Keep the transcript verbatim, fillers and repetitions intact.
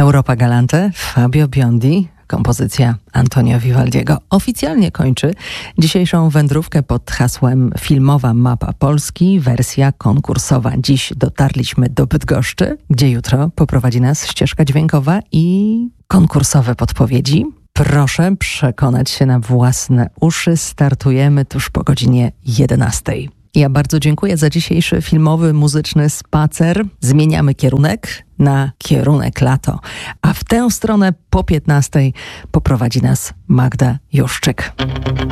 Europa Galante, Fabio Biondi, kompozycja Antonio Vivaldiego oficjalnie kończy dzisiejszą wędrówkę pod hasłem Filmowa Mapa Polski, wersja konkursowa. Dziś dotarliśmy do Bydgoszczy, gdzie jutro poprowadzi nas ścieżka dźwiękowa i konkursowe podpowiedzi. Proszę przekonać się na własne uszy. Startujemy tuż po godzinie jedenastej. Ja bardzo dziękuję za dzisiejszy filmowy, muzyczny spacer. Zmieniamy kierunek na kierunek lato, a w tę stronę po piętnastej poprowadzi nas Magda Juszczyk.